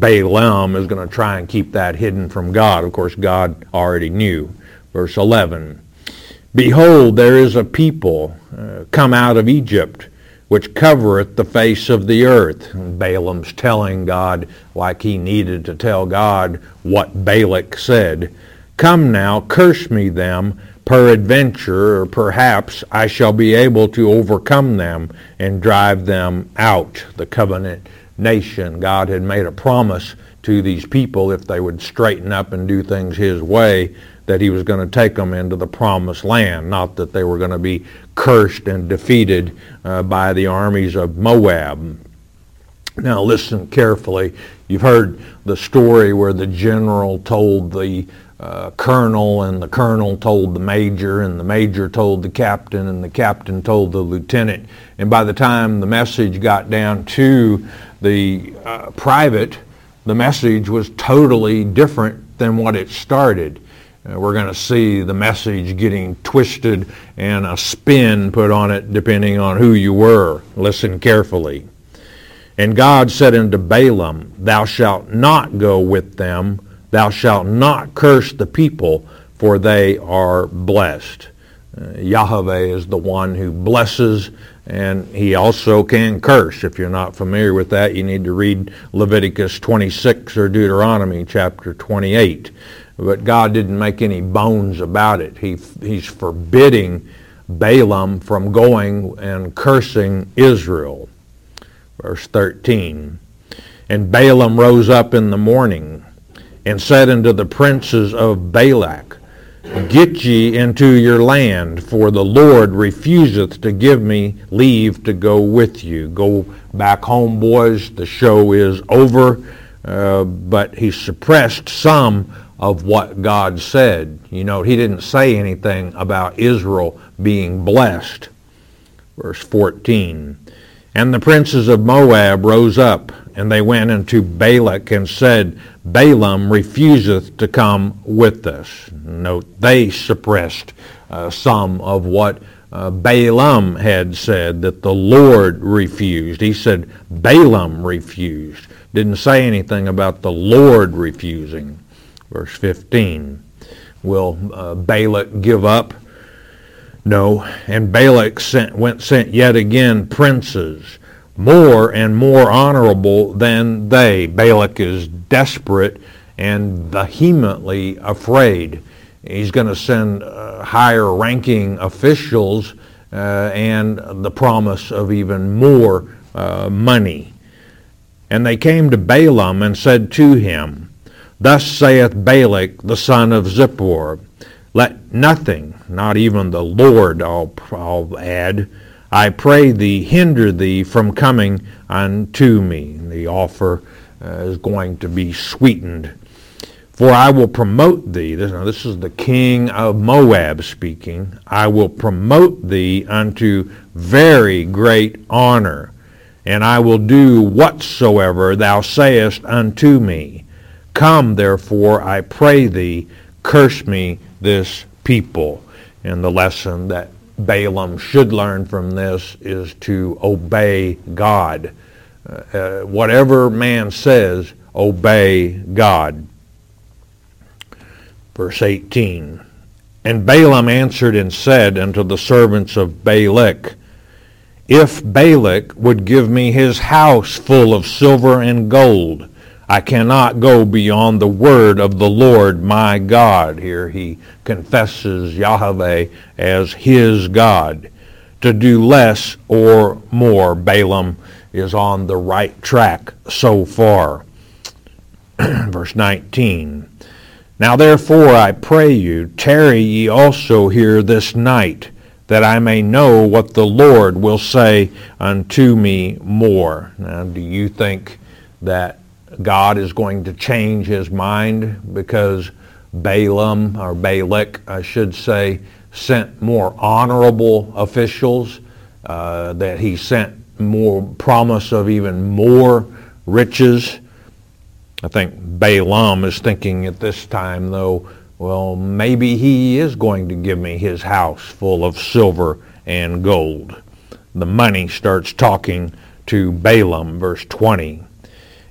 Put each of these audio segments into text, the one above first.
Balaam is going to try and keep that hidden from God. Of course, God already knew. Verse 11, behold, there is a people come out of Egypt, which covereth the face of the earth. And Balaam's telling God, like he needed to tell God what Balak said. Come now, curse me them, peradventure, or perhaps I shall be able to overcome them and drive them out. The covenant nation, God had made a promise to these people if they would straighten up and do things his way, that he was going to take them into the promised land, not that they were going to be cursed and defeated by the armies of Moab. Now listen carefully. You've heard the story where the general told the colonel, and the colonel told the major, and the major told the captain, and the captain told the lieutenant. And by the time the message got down to the private, the message was totally different than what it started. We're going to see the message getting twisted and a spin put on it depending on who you were. Listen carefully. And God said unto Balaam, thou shalt not go with them, thou shalt not curse the people, for they are blessed. Yahweh is the one who blesses, and he also can curse. If you're not familiar with that, you need to read Leviticus 26 or Deuteronomy chapter 28. But God didn't make any bones about it. He's forbidding Balaam from going and cursing Israel. Verse 13, and Balaam rose up in the morning and said unto the princes of Balak, get ye into your land, for the Lord refuseth to give me leave to go with you. Go back home, boys. The show is over. But he suppressed some of what God said. You know, he didn't say anything about Israel being blessed. Verse 14, and the princes of Moab rose up, and they went unto Balak and said, Balaam refuseth to come with us. Note, they suppressed some of what Balaam had said, that the Lord refused. He said Balaam refused. Didn't say anything about the Lord refusing. Verse 15, will Balak give up? No. And Balak sent yet again princes, more and more honorable than they. Balak is desperate and vehemently afraid. He's going to send higher ranking officials and the promise of even more money. And they came to Balaam and said to him, thus saith Balak the son of Zippor, let nothing, not even the Lord, I'll add, I pray thee, hinder thee from coming unto me. The offer is going to be sweetened. For I will promote thee, this is the king of Moab speaking, I will promote thee unto very great honor, and I will do whatsoever thou sayest unto me. Come, therefore, I pray thee, curse me this people. And the lesson that Balaam should learn from this is to obey God. Whatever man says, obey God. Verse 18, and Balaam answered and said unto the servants of Balak, if Balak would give me his house full of silver and gold, I cannot go beyond the word of the Lord my God. Here he confesses Yahweh as his God. To do less or more. Balaam is on the right track so far. Verse 19. Now therefore I pray you, tarry ye also here this night, that I may know what the Lord will say unto me more. Now, do you think that God is going to change his mind because Balaam, or Balak, I should say, sent more honorable officials, that he sent more promise of even more riches? I think Balaam is thinking at this time, though, well, maybe he is going to give me his house full of silver and gold. The money starts talking to Balaam, verse 20.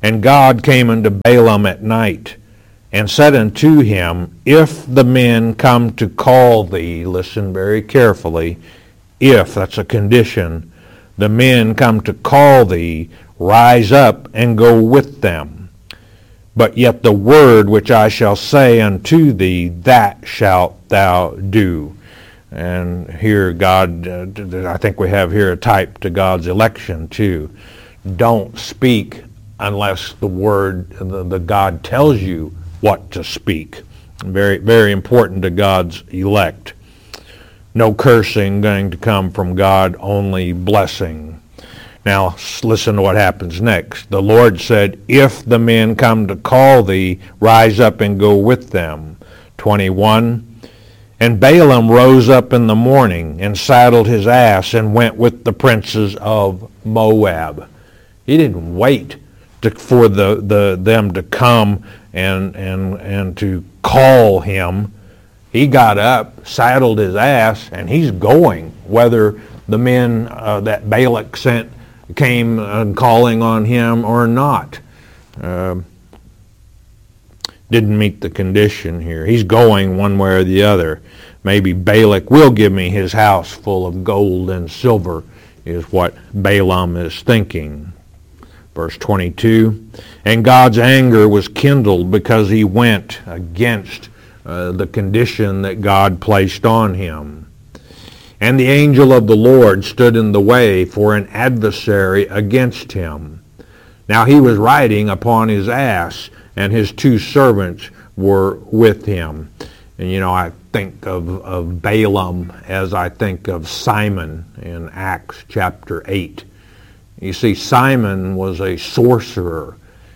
And God came unto Balaam at night, and said unto him, If the men come to call thee, listen very carefully, if, that's a condition, the men come to call thee, rise up and go with them. But yet the word which I shall say unto thee, that shalt thou do. And here God, I think we have here a type to God's election too. Don't speak unless the word, the God tells you what to speak. Very, very important to God's elect. No cursing going to come from God, only blessing. Now listen to what happens next. The Lord said, If the men come to call thee, rise up and go with them. 21. And Balaam rose up in the morning and saddled his ass and went with the princes of Moab. He didn't wait for them to come and to call him. He got up, saddled his ass, and he's going, whether the men that Balak sent came calling on him or not. Didn't meet the condition here. He's going one way or the other. Maybe Balak will give me his house full of gold and silver, is what Balaam is thinking. Verse 22, and God's anger was kindled because he went against the condition that God placed on him. And the angel of the Lord stood in the way for an adversary against him. Now he was riding upon his ass, and his two servants were with him. And I think of Balaam as I think of Simon in Acts chapter 8. You see, Simon was a sorcerer.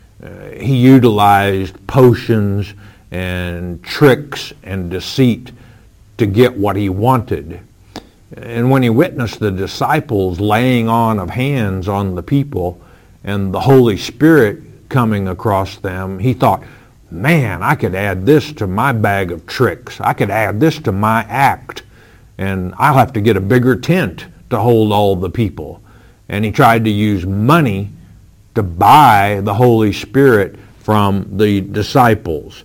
He utilized potions and tricks and deceit to get what he wanted. And when he witnessed the disciples laying on of hands on the people and the Holy Spirit coming across them, he thought, man, I could add this to my bag of tricks. I could add this to my act, and I'll have to get a bigger tent to hold all the people. And he tried to use money to buy the Holy Spirit from the disciples.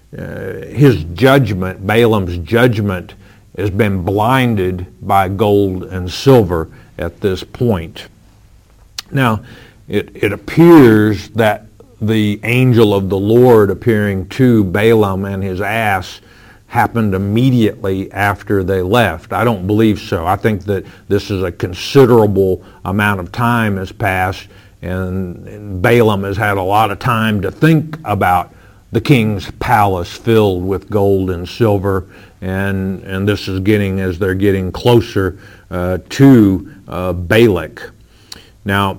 His judgment, Balaam's judgment, has been blinded by gold and silver at this point. Now, it appears that the angel of the Lord appearing to Balaam and his ass happened immediately after they left. I don't believe so. I think that this is a considerable amount of time has passed, and Balaam has had a lot of time to think about the king's palace filled with gold and silver, and this is getting, as they're getting closer to Balak. Now,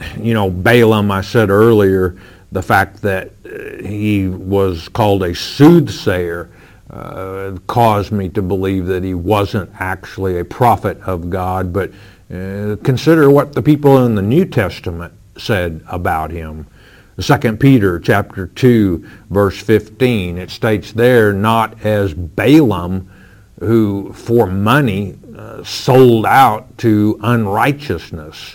Balaam, I said earlier, the fact that he was called a soothsayer caused me to believe that he wasn't actually a prophet of God, but consider what the people in the New Testament said about him. 2 Peter chapter 2, verse 15, it states there, not as Balaam, who for money sold out to unrighteousness.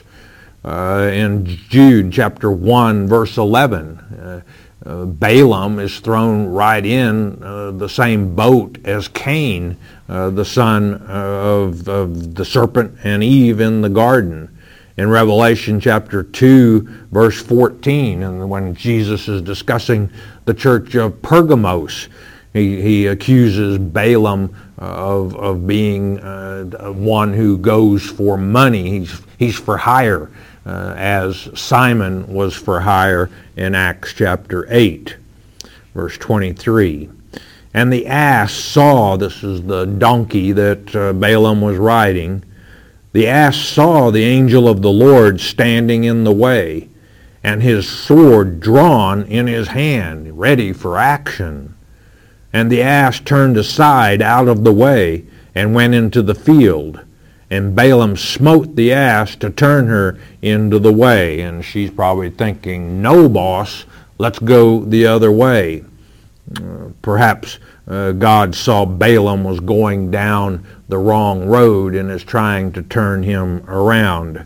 In Jude chapter 1, verse 11, Balaam is thrown right in the same boat as Cain, the son of the serpent and Eve in the garden. In Revelation chapter 2, verse 14, and when Jesus is discussing the church of Pergamos, he accuses Balaam of being one who goes for money. He's for hire, as Simon was for hire in Acts chapter 8, verse 23. And the ass saw, this is the donkey that Balaam was riding, the ass saw the angel of the Lord standing in the way, and his sword drawn in his hand, ready for action. And the ass turned aside out of the way and went into the field. And Balaam smote the ass to turn her into the way. And she's probably thinking, no, boss, let's go the other way. Perhaps God saw Balaam was going down the wrong road and is trying to turn him around.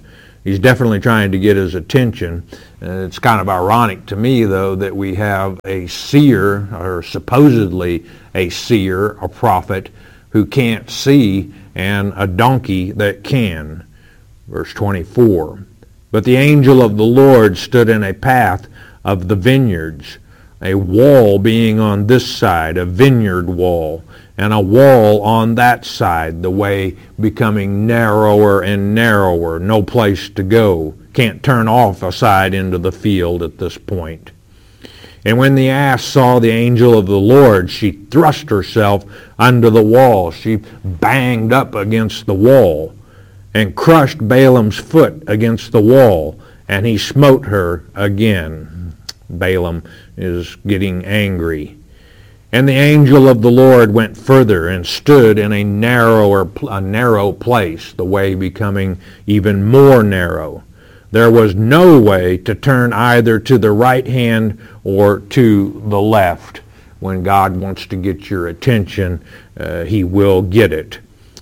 He's definitely trying to get his attention. It's kind of ironic to me, though, that we have a seer, or supposedly a seer, a prophet, who can't see, and a donkey that can. Verse 24. But the angel of the Lord stood in a path of the vineyards, a wall being on this side, a vineyard wall, and a wall on that side, the way becoming narrower and narrower, no place to go. Can't turn off a side into the field at this point. And when the ass saw the angel of the Lord, she thrust herself under the wall. She banged up against the wall and crushed Balaam's foot against the wall, and he smote her again. Balaam is getting angry. And the angel of the Lord went further and stood in a narrow place, the way becoming even more narrow. There was no way to turn either to the right hand or to the left. When God wants to get your attention, he will get it.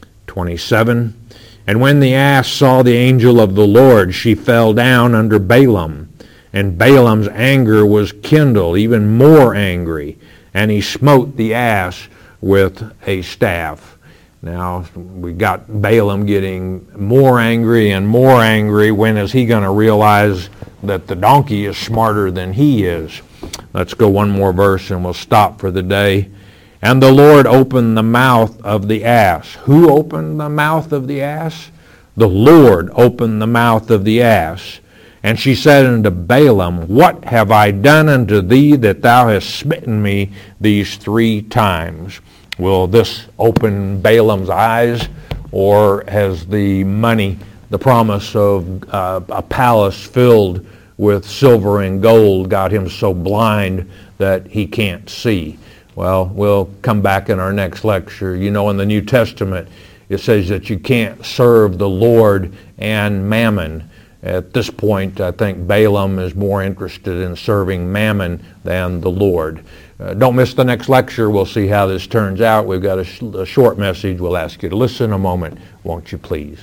27. And when the ass saw the angel of the Lord, she fell down under Balaam. And Balaam's anger was kindled, even more angry, and he smote the ass with a staff. Now, we got Balaam getting more angry and more angry. When is he going to realize that the donkey is smarter than he is? Let's go one more verse and we'll stop for the day. And the Lord opened the mouth of the ass. Who opened the mouth of the ass? The Lord opened the mouth of the ass. And she said unto Balaam, What have I done unto thee that thou hast smitten me these 3 times? Will this open Balaam's eyes, or has the money, the promise of a palace filled with silver and gold, got him so blind that he can't see? Well, we'll come back in our next lecture. You know, in the New Testament, it says that you can't serve the Lord and mammon. At this point, I think Balaam is more interested in serving mammon than the Lord. Don't miss the next lecture. We'll see how this turns out. We've got a short message. We'll ask you to listen a moment. Won't you please?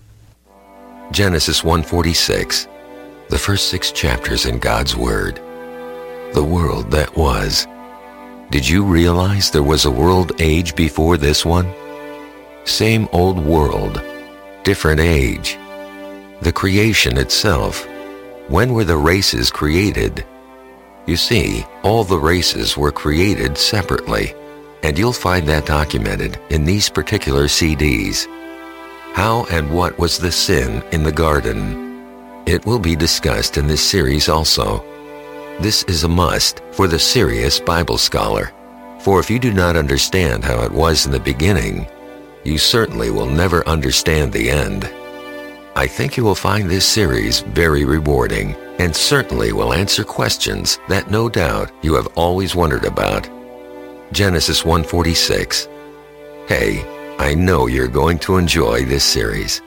Genesis 1:46, the first 6 chapters in God's Word. The world that was. Did you realize there was a world age before this one? Same old world, different age. The creation itself. When were the races created? You see, all the races were created separately, and you'll find that documented in these particular CDs. How and what was the sin in the garden? It will be discussed in this series also. This is a must for the serious Bible scholar, for if you do not understand how it was in the beginning, you certainly will never understand the end. I think you will find this series very rewarding and certainly will answer questions that no doubt you have always wondered about. Genesis 1:46. Hey, I know you're going to enjoy this series.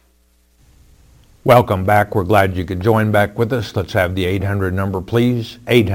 Welcome back. We're glad you could join back with us. Let's have the 800 number, please.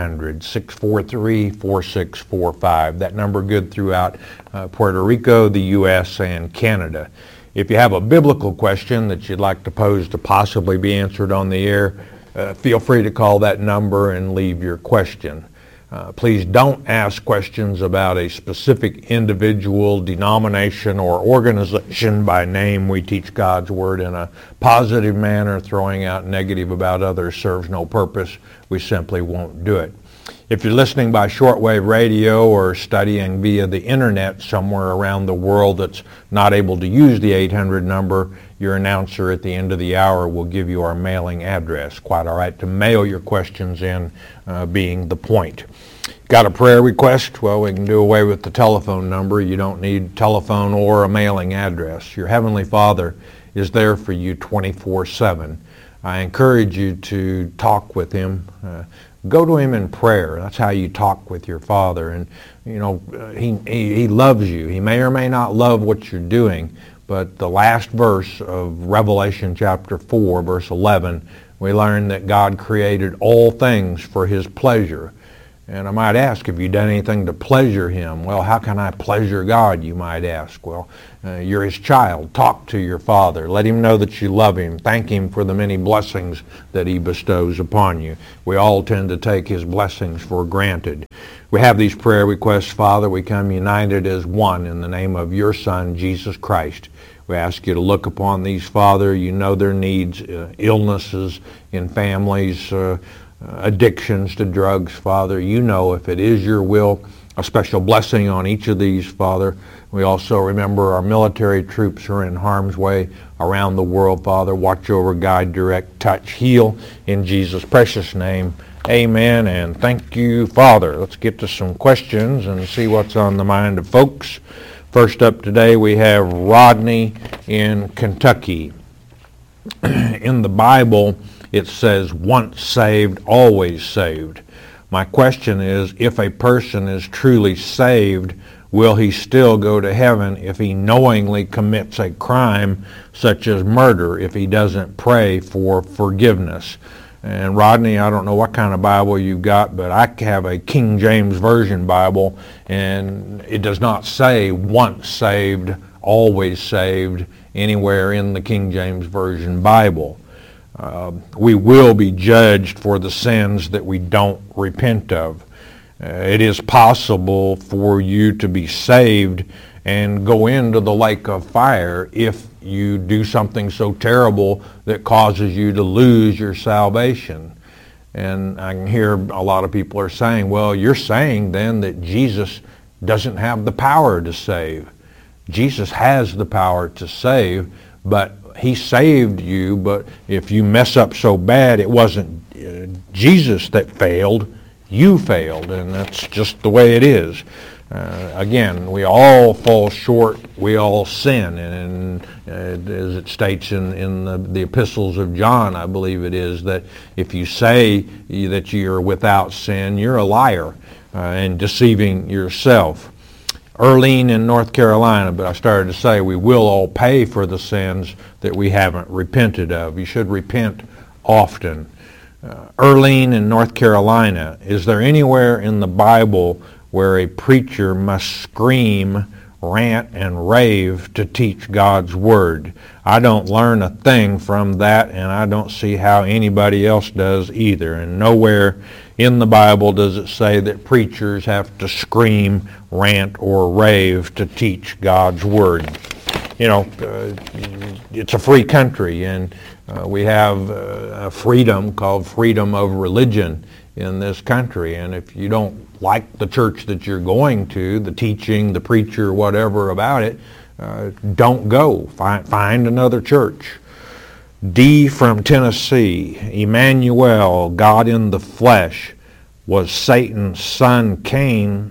800-643-4645. That number good throughout Puerto Rico, the U.S., and Canada. If you have a biblical question that you'd like to pose to possibly be answered on the air, feel free to call that number and leave your question. Please don't ask questions about a specific individual, denomination, or organization by name. We teach God's Word in a positive manner. Throwing out negative about others serves no purpose. We simply won't do it. If you're listening by shortwave radio or studying via the internet somewhere around the world that's not able to use the 800 number, your announcer at the end of the hour will give you our mailing address. Quite all right to mail your questions in, being the point. Got a prayer request? Well, we can do away with the telephone number. You don't need telephone or a mailing address. Your Heavenly Father is there for you 24/7. I encourage you to talk with Him. Go to Him in prayer. That's how you talk with your Father. And, you know, He loves you. He may or may not love what you're doing, but the last verse of Revelation chapter 4, verse 11, we learn that God created all things for His pleasure. And I might ask, have you done anything to pleasure him? Well, how can I pleasure God, you might ask? Well, you're his child. Talk to your Father. Let him know that you love him. Thank him for the many blessings that he bestows upon you. We all tend to take his blessings for granted. We have these prayer requests, Father. We come united as one in the name of your Son, Jesus Christ. We ask you to look upon these, Father. You know their needs, illnesses in families, addictions to drugs, Father. You know, if it is your will, a special blessing on each of these, Father. We also remember our military troops who are in harm's way around the world, Father. Watch over, guide, direct, touch, heal in Jesus' precious name. Amen, and thank you, Father. Let's get to some questions and see what's on the mind of folks. First up today, we have Rodney in Kentucky. In the Bible, it says, once saved, always saved. My question is, if a person is truly saved, will he still go to heaven if he knowingly commits a crime such as murder, if he doesn't pray for forgiveness? And Rodney, I don't know what kind of Bible you've got, but I have a King James Version Bible, and it does not say once saved, always saved anywhere in the King James Version Bible. We will be judged for the sins that we don't repent of. It is possible for you to be saved and go into the lake of fire if you do something so terrible that causes you to lose your salvation. And I can hear a lot of people are saying, well, you're saying then that Jesus doesn't have the power to save. Jesus has the power to save, but he saved you, but if you mess up so bad, it wasn't Jesus that failed, you failed, and that's just the way it is. Again, we all fall short, we all sin, and as it states in the epistles of John, I believe it is, that if you say that you're without sin, you're a liar and deceiving yourself. Earlene in North Carolina, but I started to say we will all pay for the sins that we haven't repented of. You should repent often. Earlene in North Carolina, is there anywhere in the Bible where a preacher must scream, rant, and rave to teach God's Word? I don't learn a thing from that, and I don't see how anybody else does either. And nowhere in the Bible does it say that preachers have to scream, rant, or rave to teach God's Word. You know, it's a free country, and we have a freedom called freedom of religion in this country. And if you don't like the church that you're going to, the teaching, the preacher, whatever about it, don't go. Find another church. D from Tennessee, Emmanuel, God in the flesh, was Satan's son Cain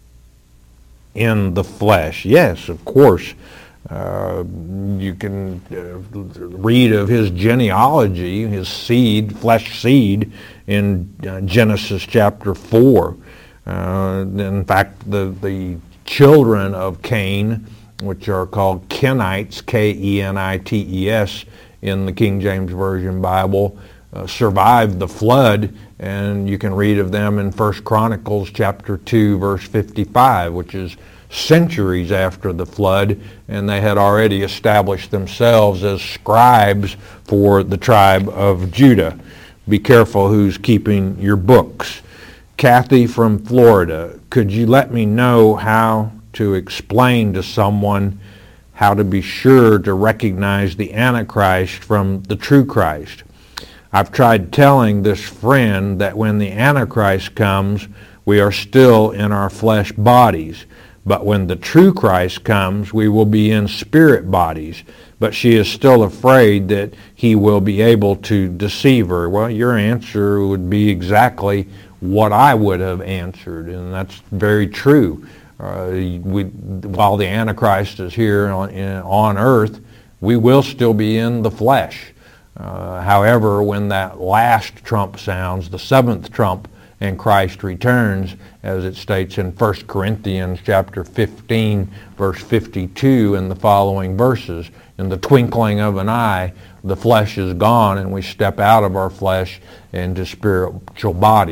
in the flesh? Yes, of course. You can read of his genealogy, his seed, flesh seed, in Genesis chapter 4. In fact, the children of Cain, which are called Kenites, K-E-N-I-T-E-S, in the King James Version Bible, survived the flood, and you can read of them in 1 Chronicles chapter 2, verse 55, which is centuries after the flood, and they had already established themselves as scribes for the tribe of Judah. Be careful who's keeping your books. Kathy from Florida, could you let me know how to explain to someone how to be sure to recognize the Antichrist from the true Christ? I've tried telling this friend that when the Antichrist comes, we are still in our flesh bodies. But when the true Christ comes, we will be in spirit bodies. But she is still afraid that he will be able to deceive her. Well, your answer would be exactly what I would have answered, and that's very true. While the Antichrist is here on earth, we will still be in the flesh. However, when that last trump sounds, the seventh trump, and Christ returns, as it states in 1 Corinthians chapter 15, verse 52 and the following verses, in the twinkling of an eye, the flesh is gone and we step out of our flesh into spiritual bodies.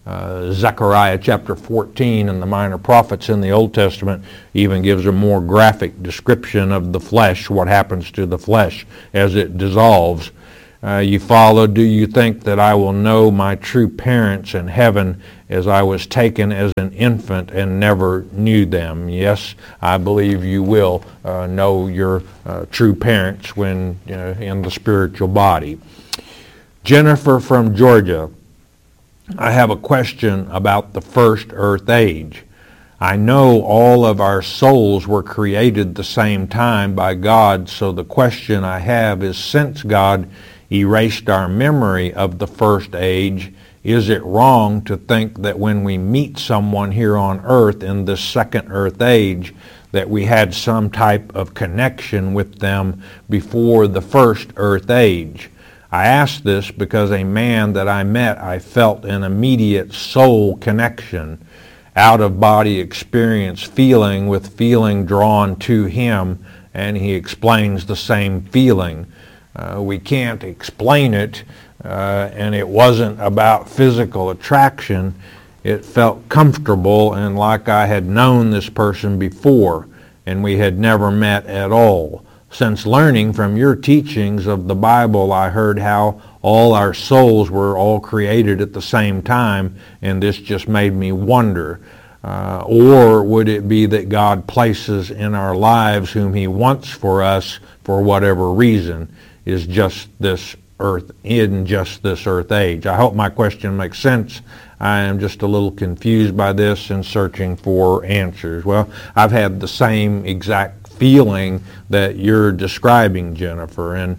Zechariah chapter 14 and the Minor Prophets in the Old Testament even gives a more graphic description of the flesh, what happens to the flesh as it dissolves. You follow, do you think that I will know my true parents in heaven as I was taken as an infant and never knew them? Yes, I believe you will know your true parents when in the spiritual body. Jennifer from Georgia, I have a question about the first earth age. I know all of our souls were created the same time by God, so the question I have is, since God erased our memory of the first age, is it wrong to think that when we meet someone here on earth in this second earth age that we had some type of connection with them before the first earth age? I ask this because a man that I met, I felt an immediate soul connection, out-of-body experience feeling with feeling drawn to him, and he explains the same feeling. We can't explain it, and it wasn't about physical attraction. It felt comfortable and like I had known this person before, and we had never met at all. Since learning from your teachings of the Bible, I heard how all our souls were all created at the same time, and this just made me wonder. Or would it be that God places in our lives whom he wants for us for whatever reason, is just this earth, in just this earth age? I hope my question makes sense. I am just a little confused by this and searching for answers. Well, I've had the same exact feeling that you're describing, Jennifer, and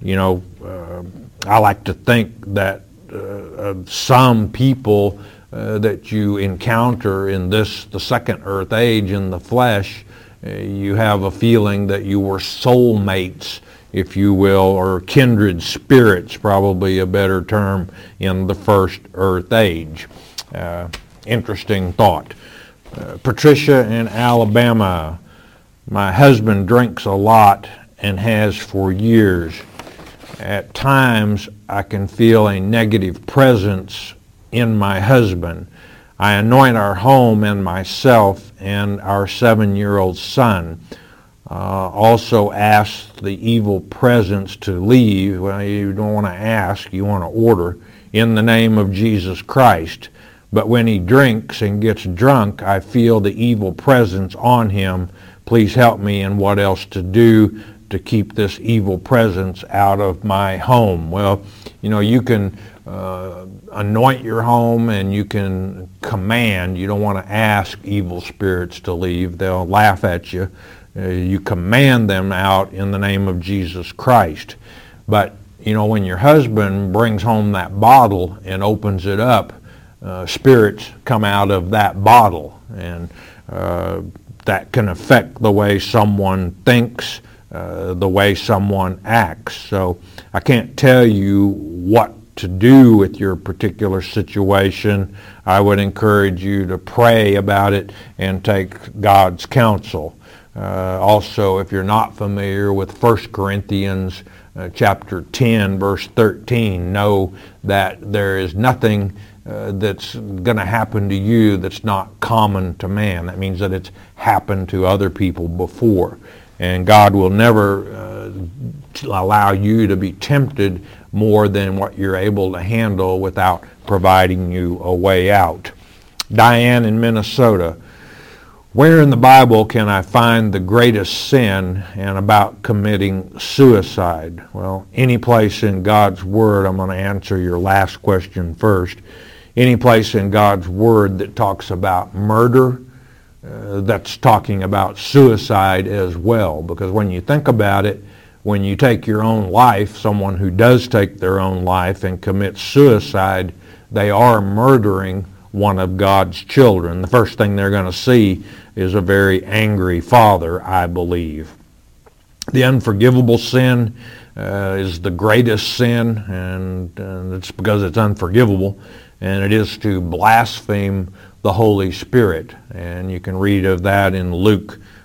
I like to think that some people that you encounter in the second earth age in the flesh, you have a feeling that you were soulmates, if you will, or kindred spirits, probably a better term, in the first earth age. Interesting thought. Patricia in Alabama, my husband drinks a lot and has for years. At times, I can feel a negative presence in my husband. I anoint our home and myself and our 7-year-old son. Also ask the evil presence to leave. Well, you don't want to ask, you want to order, in the name of Jesus Christ. But when he drinks and gets drunk, I feel the evil presence on him. Please help me in what else to do to keep this evil presence out of my home. Well, you can anoint your home and you can command. You don't want to ask evil spirits to leave. They'll laugh at you. You command them out in the name of Jesus Christ. But, when your husband brings home that bottle and opens it up, spirits come out of that bottle, and that can affect the way someone thinks, the way someone acts. So I can't tell you what to do with your particular situation. I would encourage you to pray about it and take God's counsel. Also, if you're not familiar with 1 Corinthians chapter 10, verse 13, know that there is nothing that's going to happen to you that's not common to man. That means that it's happened to other people before. And God will never allow you to be tempted more than what you're able to handle without providing you a way out. Diane in Minnesota, where in the Bible can I find the greatest sin and about committing suicide? Well, any place in God's Word. I'm going to answer your last question first. Any place in God's Word that talks about murder, that's talking about suicide as well. Because when you think about it, when you take your own life, someone who does take their own life and commits suicide, they are murdering one of God's children. The first thing they're going to see is a very angry father, I believe. The unforgivable sin is the greatest sin, and it's because it's unforgivable, and it is to blaspheme the Holy Spirit. And you can read of that in Luke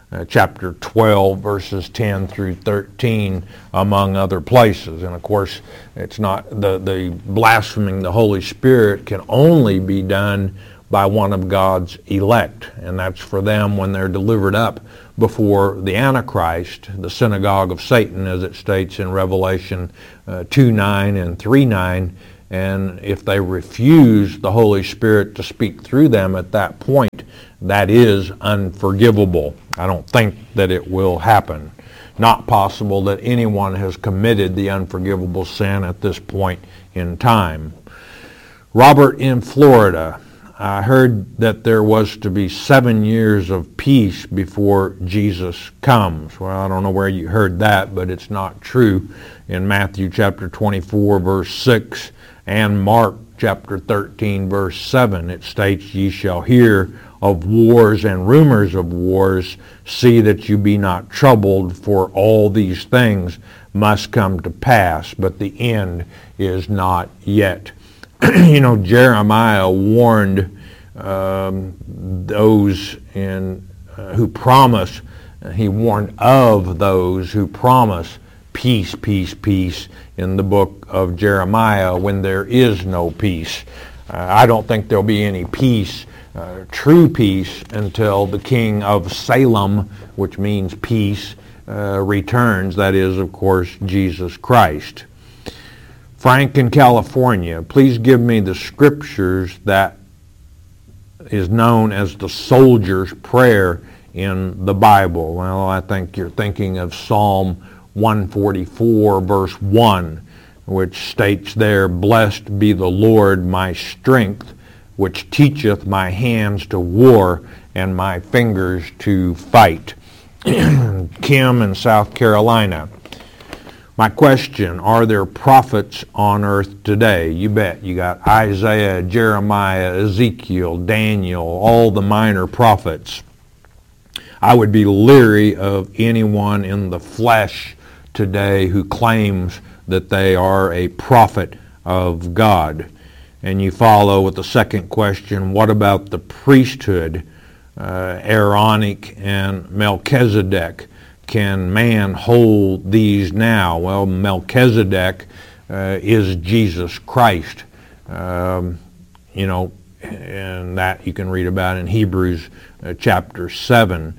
chapter 12, verses 10 through 13, among other places. And of course, it's not the blaspheming the Holy Spirit can only be done by one of God's elect, and that's for them when they're delivered up before the Antichrist, the synagogue of Satan, as it states in Revelation 2:9 and 3:9. And if they refuse the Holy Spirit to speak through them at that point, that is unforgivable. I don't think that it will happen. Not possible that anyone has committed the unforgivable sin at this point in time. Robert in Florida, I heard that there was to be 7 years of peace before Jesus comes. Well, I don't know where you heard that, but it's not true. In Matthew chapter 24, verse 6, and Mark chapter 13, verse 7, it states, "Ye shall hear of wars and rumors of wars. See that you be not troubled, for all these things must come to pass, but the end is not yet." Jeremiah warned those who promise. He warned of those who promise peace, peace, peace in the book of Jeremiah when there is no peace. I don't think there'll be any peace, true peace, until the King of Salem, which means peace, returns. That is, of course, Jesus Christ. Frank in California, please give me the scriptures that is known as the soldier's prayer in the Bible. Well, I think you're thinking of Psalm 144, verse 1, which states there, "Blessed be the Lord my strength, which teacheth my hands to war and my fingers to fight." Kim in South Carolina. My question, are there prophets on earth today? You bet. You got Isaiah, Jeremiah, Ezekiel, Daniel, all the minor prophets. I would be leery of anyone in the flesh today who claims that they are a prophet of God. And you follow with the second question, what about the priesthood, Aaronic and Melchizedek? Can man hold these now? Well, Melchizedek is Jesus Christ. And that you can read about in Hebrews chapter 7.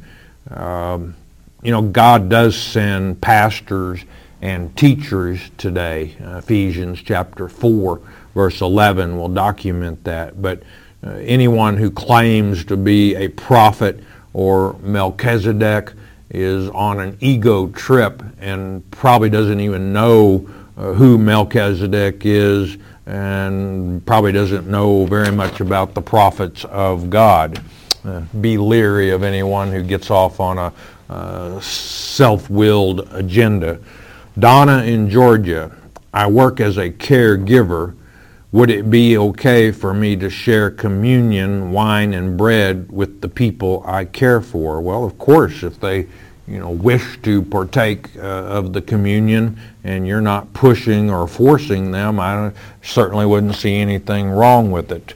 God does send pastors and teachers today. Ephesians chapter 4, verse 11 will document that. But anyone who claims to be a prophet or Melchizedek is on an ego trip and probably doesn't even know who Melchizedek is and probably doesn't know very much about the prophets of God. Be leery of anyone who gets off on a self-willed agenda. Donna in Georgia, I work as a caregiver. Would it be okay for me to share communion, wine, and bread with the people I care for? Well, of course, if they wish to partake of the communion and you're not pushing or forcing them, I certainly wouldn't see anything wrong with it.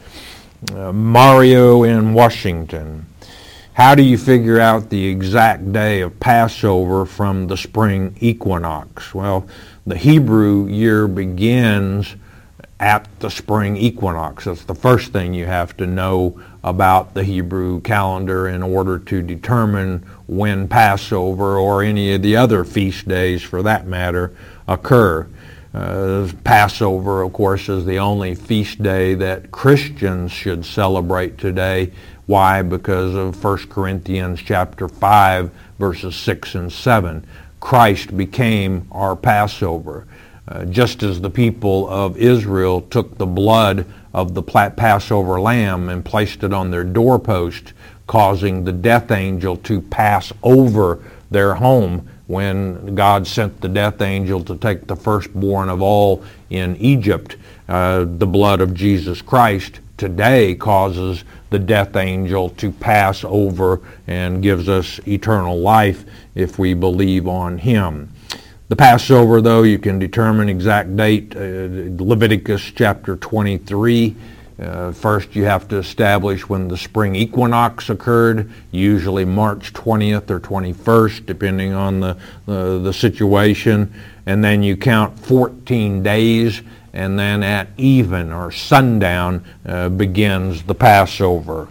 Mario in Washington, how do you figure out the exact day of Passover from the spring equinox? Well, the Hebrew year begins at the spring equinox. That's the first thing you have to know about the Hebrew calendar in order to determine when Passover or any of the other feast days, for that matter, occur. Passover, of course, is the only feast day that Christians should celebrate today. Why? Because of 1 Corinthians chapter 5, verses 6 and 7. Christ became our Passover. Just as the people of Israel took the blood of the Passover lamb and placed it on their doorpost, causing the death angel to pass over their home when God sent the death angel to take the firstborn of all in Egypt, the blood of Jesus Christ today causes the death angel to pass over and gives us eternal life if we believe on him. The Passover, though, you can determine exact date. Leviticus chapter 23 First, you have to establish when the spring equinox occurred, usually March 20th or 21st, depending on the situation. And then you count 14 days, and then at even or sundown begins the Passover.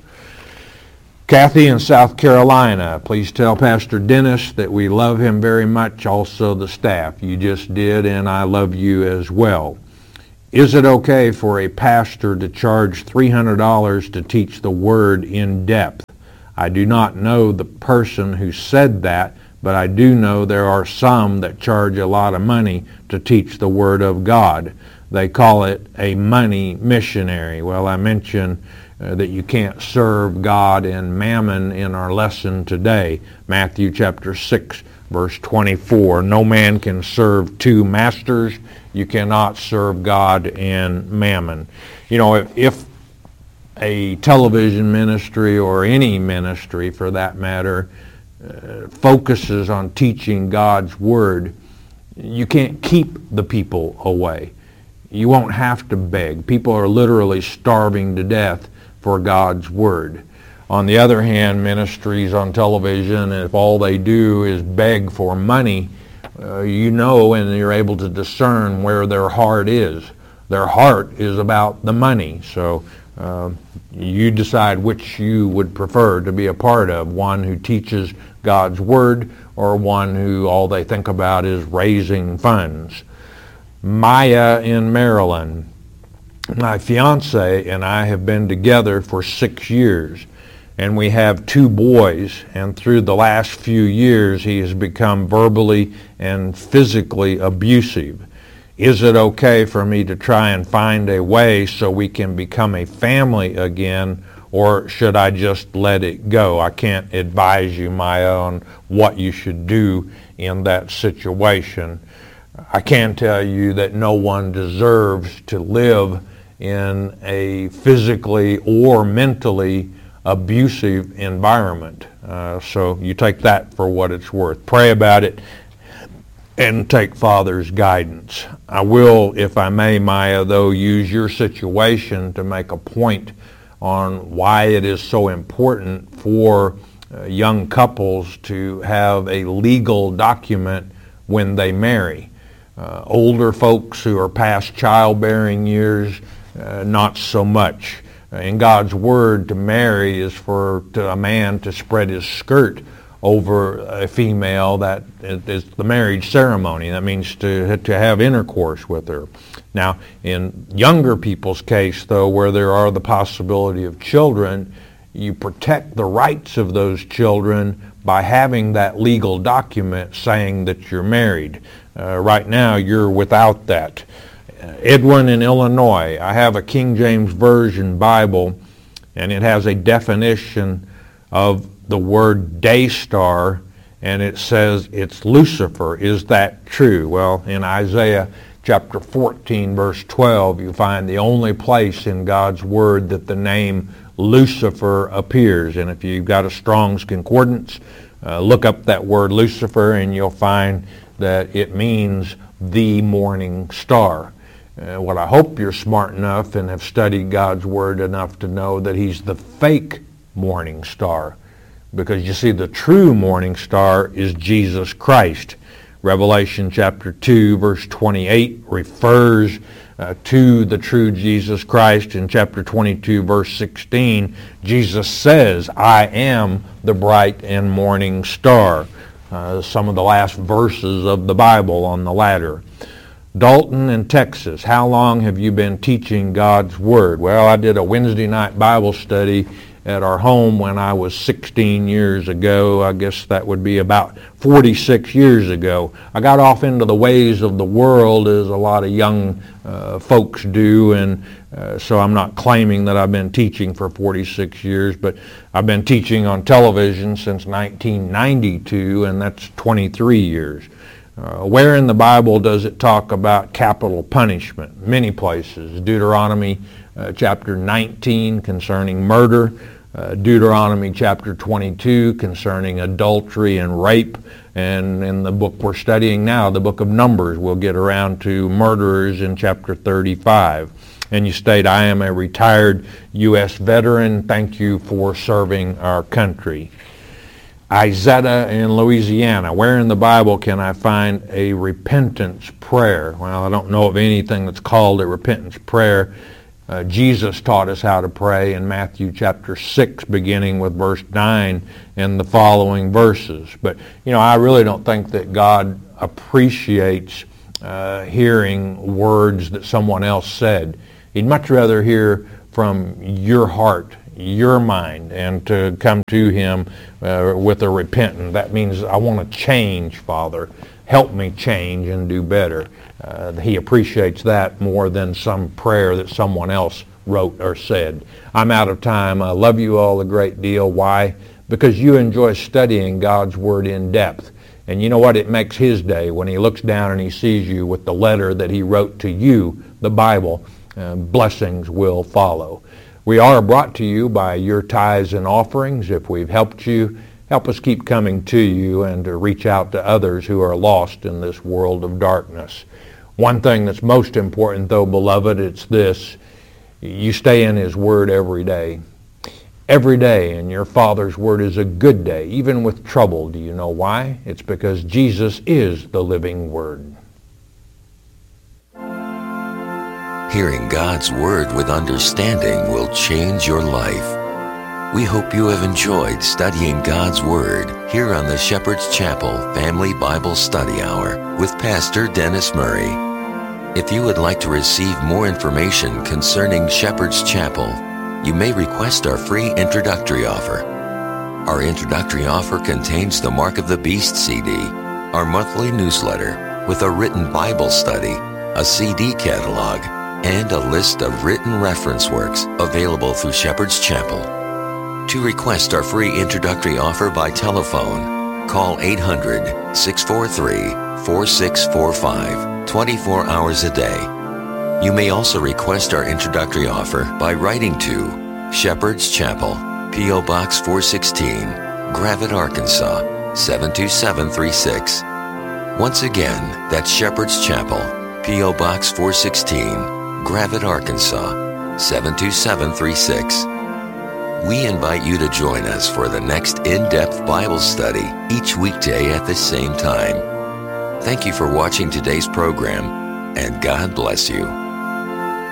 Kathy in South Carolina, please tell Pastor Dennis that we love him very much, also the staff. You just did, and I love you as well. Is it okay for a pastor to charge $300 to teach the Word in depth? I do not know the person who said that, but I do know there are some that charge a lot of money to teach the Word of God. They call it a money missionary. Well, I mentioned that you can't serve God and mammon in our lesson today. Matthew chapter 6, verse 24. No man can serve two masters. You cannot serve God and mammon. You know, if a television ministry or any ministry for that matter focuses on teaching God's Word, you can't keep the people away. You won't have to beg. People are literally starving to death for God's Word. On the other hand, ministries on television, if all they do is beg for money, you know, and you're able to discern where their heart is. Their heart is about the money. So you decide which you would prefer to be a part of, one who teaches God's Word or one who all they think about is raising funds. Maya in Maryland. My fiance and I have been together for 6 years, and we have 2 boys, and through the last few years he has become verbally and physically abusive. Is it okay for me to try and find a way so we can become a family again, or should I just let it go? I can't advise you, Maya, on what you should do in that situation. I can tell you that no one deserves to live in a physically or mentally abusive environment. So you take that for what it's worth. Pray about it and take Father's guidance. I will, if I may, Maya, though, use your situation to make a point on why it is so important for young couples to have a legal document when they marry. Older folks who are past childbearing years, not so much. In God's Word, to marry is for a man to spread his skirt over a female. That is the marriage ceremony. That means to have intercourse with her. Now, in younger people's case, though, where there are the possibility of children, you protect the rights of those children by having that legal document saying that you're married. Right now, you're without that. Edwin in Illinois, I have a King James Version Bible, and it has a definition of the word day star, and it says it's Lucifer. Is that true? Well, in Isaiah chapter 14, verse 12, you find the only place in God's Word that the name Lucifer appears. And if you've got a Strong's Concordance, look up that word Lucifer, and you'll find that it means the morning star. What I hope you're smart enough and have studied God's Word enough to know that he's the fake morning star. Because you see, the true morning star is Jesus Christ. Revelation chapter 2, verse 28 refers to the true Jesus Christ. In chapter 22, verse 16, Jesus says, I am the bright and morning star. Some of the last verses of the Bible on the ladder. Dalton in Texas, how long have you been teaching God's Word? Well, I did a Wednesday night Bible study at our home when I was 16 years ago. I guess that would be about 46 years ago. I got off into the ways of the world, as a lot of young folks do, and so I'm not claiming that I've been teaching for 46 years, but I've been teaching on television since 1992, and that's 23 years. Where in the Bible does it talk about capital punishment? Many places. Deuteronomy chapter 19 concerning murder, Deuteronomy chapter 22 concerning adultery and rape, and in the book we're studying now, the book of Numbers, we'll get around to murderers in chapter 35. and you state, I am a retired U.S. veteran. Thank you for serving our country. Izetta in Louisiana. Where in the Bible can I find a repentance prayer? Well, I don't know of anything that's called a repentance prayer. Jesus taught us how to pray in Matthew chapter 6, beginning with verse 9 and the following verses. But, I really don't think that God appreciates hearing words that someone else said. He'd much rather hear from your heart, your mind, and to come to Him with a repentant. That means, I want to change, Father. Help me change and do better. He appreciates that more than some prayer that someone else wrote or said. I'm out of time. I love you all a great deal. Why? Because you enjoy studying God's Word in depth. And you know what? It makes His day when He looks down and He sees you with the letter that He wrote to you, the Bible. Blessings will follow. We are brought to you by your tithes and offerings. If we've helped you, help us keep coming to you and to reach out to others who are lost in this world of darkness. One thing that's most important, though, beloved, it's this. You stay in His Word every day. Every day in your Father's Word is a good day, even with trouble. Do you know why? It's because Jesus is the living Word. Hearing God's Word with understanding will change your life. We hope you have enjoyed studying God's Word here on the Shepherd's Chapel Family Bible Study Hour with Pastor Dennis Murray. If you would like to receive more information concerning Shepherd's Chapel, you may request our free introductory offer. Our introductory offer contains the Mark of the Beast CD, our monthly newsletter with a written Bible study, a CD catalog, and a list of written reference works available through Shepherd's Chapel. To request our free introductory offer by telephone, call 800-643-4645, 24 hours a day. You may also request our introductory offer by writing to Shepherd's Chapel, P.O. Box 416, Gravette, Arkansas, 72736. Once again, that's Shepherd's Chapel, P.O. Box 416, Gravette, Arkansas, 72736. We invite you to join us for the next in-depth Bible study each weekday at the same time. Thank you for watching today's program, and God bless you.